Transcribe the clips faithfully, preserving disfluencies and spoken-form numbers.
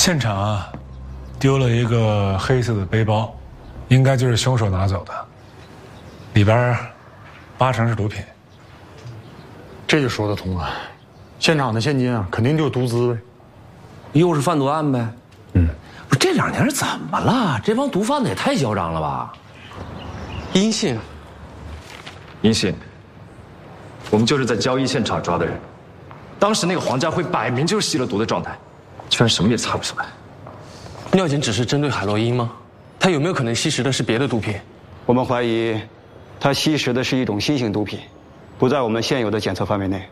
现场啊，丢了一个黑色的背包，应该就是凶手拿走的，里边八成是毒品。 这就说得通了，现场的现金啊，肯定就是毒资呗。 又是贩毒案呗？ 嗯， 不是这两年怎么了？这帮毒贩子也太嚣张了吧？ 阴性， 阴性，我们就是在交易现场抓的人。当时那个黄家辉摆明就是吸了毒的状态，居然什么也查不出来。 尿检只是针对海洛因吗？他有没有可能吸食的是别的毒品？ 我们怀疑，他吸食的是一种新型毒品，不在我们现有的检测范围内。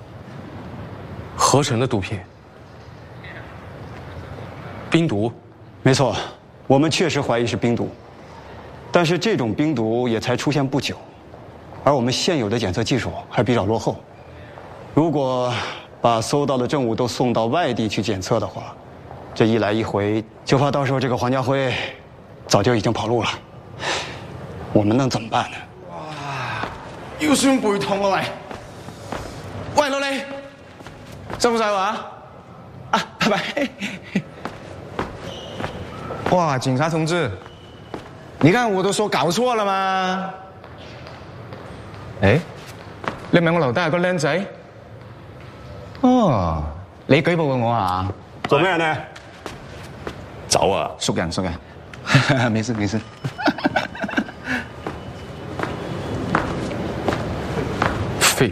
合成的毒品，冰毒。 没错，我们确实怀疑是冰毒，但是这种冰毒也才出现不久，而我们现有的检测技术还比较落后。如果把搜到的证物都送到外地去检测的话，这一来一回，就怕到时候这个黄家辉早就已經跑路了。我們能怎麼辦呢？ 哇！腰酸背痛啊喂！喂，老李，辛苦晒話啊！拜拜。哇，警察同志，你看我都說搞錯了嘛？誒，你唔係我樓底下個靚仔？哦，你舉報過我啊？ 做咩呢？ 走啊！熟人熟人，沒事沒事。 废。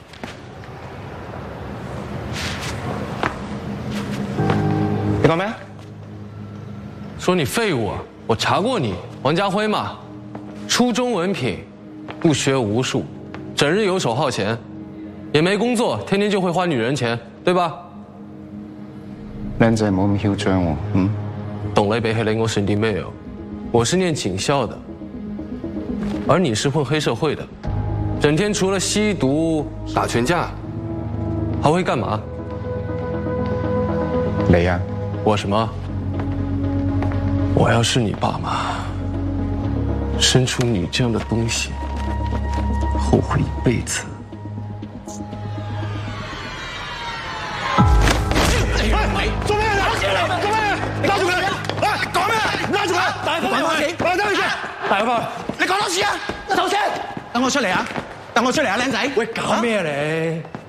你講咩？ 说你废物啊！我查過你，王家輝嘛，初中文憑，不學無術，整日游手好閒，也沒工作，天天就會花女人錢，對吧？ 靚仔冇咁囂張喎，嗯？ 懂了，別黑人我省啲咩哦？我是念警校的，而你是混黑社會的，整天除了吸毒、打群架，還會幹嘛？ 你啊？ 我什麼？我要是你爸媽，生出你這樣的東西，後悔一輩子。 喂，做咩啊？做咩？你拉住佢！喂，講咩？拉住佢！帶佢翻屋企！帶佢去！帶佢翻去！你講多次啊！收聲！等我出嚟啊！等我出嚟啊，靚仔！喂，搞咩啊你？